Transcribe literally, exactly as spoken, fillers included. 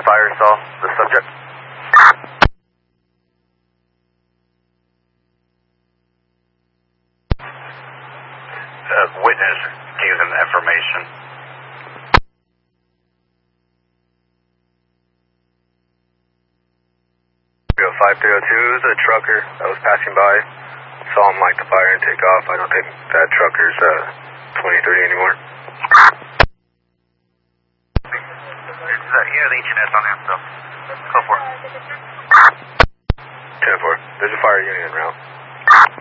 fire saw the subject. Uh, witness gave them the information. five three oh two is a trucker that was passing by. Saw him light the fire and take off. I don't think that trucker's uh, twenty-three anymore. It's, uh, he has H and S on him, so go for it. ten four. There's a fire unit en route.